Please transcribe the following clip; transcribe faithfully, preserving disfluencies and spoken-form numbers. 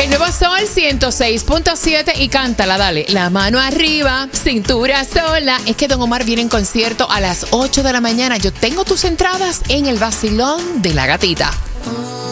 El nuevo Sol ciento seis punto siete y cántala, dale. La mano arriba, cintura sola. Es que Don Omar viene en concierto a las ocho de la mañana. Yo tengo tus entradas en el vacilón de la gatita.